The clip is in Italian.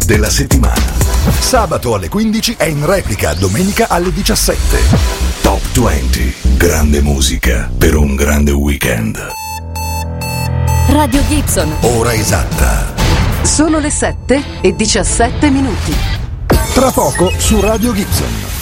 della settimana. Sabato alle 15 e in replica domenica alle 17. Top 20. Grande musica per un grande weekend. Radio Gibson. Ora esatta. Sono le 7:17. Tra poco su Radio Gibson.